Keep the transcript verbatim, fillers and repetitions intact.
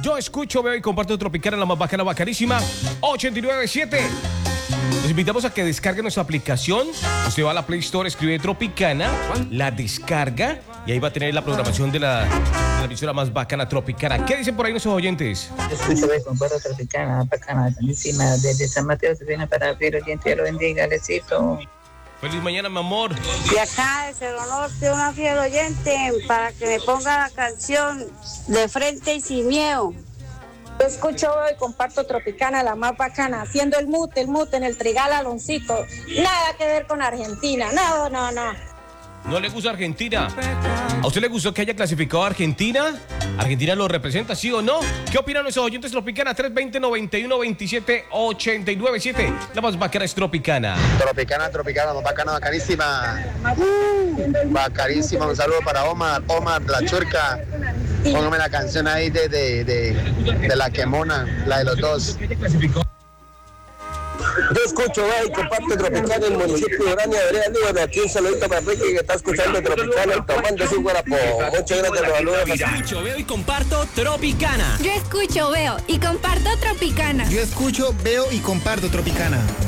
Yo escucho, veo y comparto Tropicana, la más bacana, bacanísima, ochenta y nueve punto siete. Los invitamos a que descarguen nuestra aplicación. Usted va a la Play Store, escribe Tropicana, la descarga y ahí va a tener la programación de la, de la emisora más bacana, Tropicana. ¿Qué dicen por ahí nuestros oyentes? Escucho, ve, comparto Tropicana, bacana, bacanísima, desde San Mateo se viene para Piero, oyente, lo bendiga, Lecito. Feliz mañana, mi amor. Y acá de Cerro Norte, una fiel oyente para que me ponga la canción De Frente y Sin Miedo. Yo escucho y comparto Tropicana, la más bacana, haciendo el mute, el mute en el Trigal Aloncito. Nada que ver con Argentina, no, no, no. ¿No le gusta Argentina? ¿A usted le gustó que haya clasificado a Argentina? ¿Argentina lo representa, sí o no? ¿Qué opinan nuestros oyentes? Tropicana tres dos cero, noventa y uno veintisiete, ochenta y nueve siete. La más bacana es Tropicana. Tropicana, Tropicana, más bacana, bacanísima. Uh, bacanísima. Un saludo para Omar, Omar, la churca. Póngame la canción ahí de, de, de, de la quemona, la de los dos. Yo escucho, ve, y comparto Tropicana en el municipio de Urania, Vereda Líbano. Aquí un saludito para Ricky que está escuchando Tropicana y tomando su guarapo. Muchas gracias, los saludos. Yo escucho, veo y comparto Tropicana. Yo escucho, veo y comparto Tropicana. Yo escucho, veo y comparto Tropicana.